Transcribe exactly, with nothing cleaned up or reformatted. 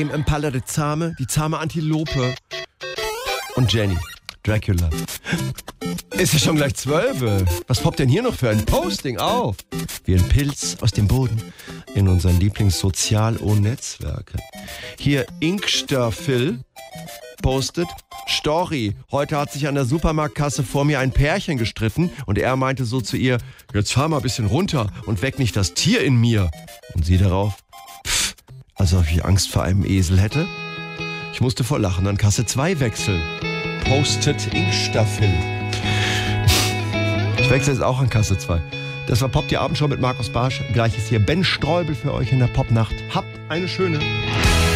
Im Impala der Zahme, die zahme Antilope. Und Jenny, Dracula. Ist es schon gleich zwölf? Was poppt denn hier noch für ein Posting auf? Wie ein Pilz aus dem Boden in unseren Lieblingssozial-O-Netzwerken. Hier Inkster Phil postet: Story, heute hat sich an der Supermarktkasse vor mir ein Pärchen gestritten und er meinte so zu ihr: Jetzt fahr mal ein bisschen runter und weck nicht das Tier in mir. Und sie darauf: Pff, als ob ich Angst vor einem Esel hätte. Ich musste vor Lachen an Kasse zwei wechseln. Postet Inkster Phil. Ich wechsle jetzt auch an Kasse zwei. Das war Pop die Abendshow mit Markus Barsch. Gleich ist hier Ben Streubel für euch in der Popnacht. Habt eine schöne.